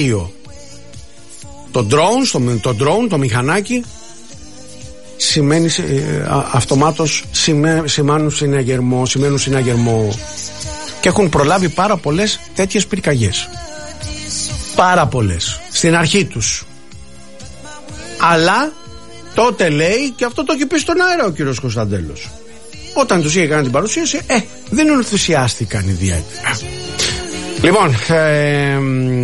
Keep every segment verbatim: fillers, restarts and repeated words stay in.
Το drone, το, το drone, το μηχανάκι σημαίνει ε, αυτομάτως σημαίνει, σημαίνουν συναγερμό, σημαίνουν συναγερμό και έχουν προλάβει πάρα πολλές τέτοιες πυρκαγιές. Πάρα πολλές στην αρχή τους. Αλλά τότε λέει, και αυτό το έχει πει στον αέρα ο κύριος Κωνσταντέλος, όταν τους είχε κάνει την παρουσίαση, ε, δεν ενθουσιάστηκαν ιδιαίτερα. Λοιπόν, ε,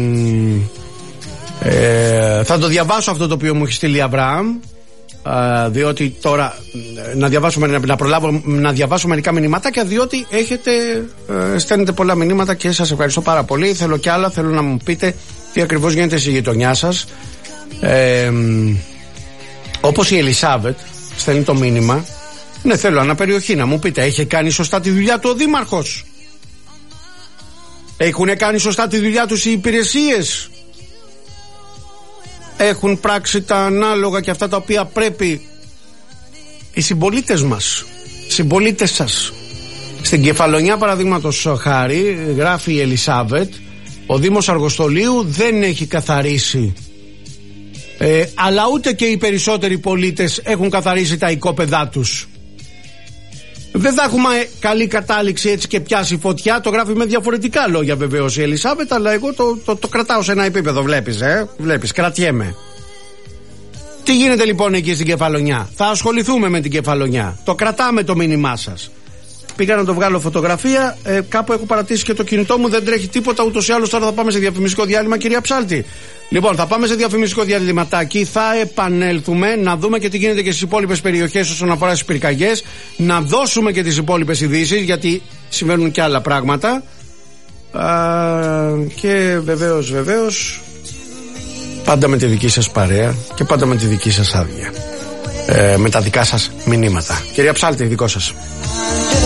ε, θα το διαβάσω αυτό το οποίο μου έχει στείλει η Αβραάμ, ε, διότι τώρα να, διαβάσω, να, να προλάβω να διαβάσω μερικά μηνύματάκια, διότι έχετε, ε, στέλνετε πολλά μηνύματα και σας ευχαριστώ πάρα πολύ. Θέλω κι άλλα, θέλω να μου πείτε τι ακριβώς γίνεται στη γειτονιά σας. Ε, όπως η Ελισάβετ στέλνει το μήνυμα, ναι, θέλω αναπεριοχή να μου πείτε, έχει κάνει σωστά τη δουλειά του ο δήμαρχος? Έχουν κάνει σωστά τη δουλειά τους οι υπηρεσίες? Έχουν πράξει τα ανάλογα και αυτά τα οποία πρέπει οι συμπολίτες μας, συμπολίτες σας? Στην Κεφαλονιά, παραδείγματος χάρη, γράφει η Ελισάβετ, ο Δήμος Αργοστολίου δεν έχει καθαρίσει, ε, αλλά ούτε και οι περισσότεροι πολίτες έχουν καθαρίσει τα οικόπεδά τους. Δεν θα έχουμε καλή κατάληξη έτσι και πιάσει φωτιά. Το γράφει με διαφορετικά λόγια βεβαίως η Ελισάβετ, αλλά εγώ το, το, το κρατάω σε ένα επίπεδο. Βλέπεις, ε, βλέπεις, κρατιέμαι. Τι γίνεται λοιπόν εκεί στην Κεφαλονιά? Θα ασχοληθούμε με την Κεφαλονιά. Το κρατάμε το μήνυμά σας. Πήγα να το βγάλω φωτογραφία. Ε, κάπου έχω παρατήσει και το κινητό μου, δεν τρέχει τίποτα. Ούτως ή άλλως τώρα θα πάμε σε διαφημιστικό διάλειμμα, κυρία Ψάλτη. Λοιπόν, θα πάμε σε διαφημιστικό διαλυματάκι. Θα επανέλθουμε να δούμε και τι γίνεται και στις υπόλοιπες περιοχές όσον αφορά στις πυρκαγιές. Να δώσουμε και τις υπόλοιπες ειδήσεις, γιατί συμβαίνουν και άλλα πράγματα. Α, και βεβαίως, βεβαίως, πάντα με τη δική σας παρέα και πάντα με τη δική σας άδεια. Ε, με τα δικά σας μηνύματα. Κυρία Ψάλτη, δικό σας.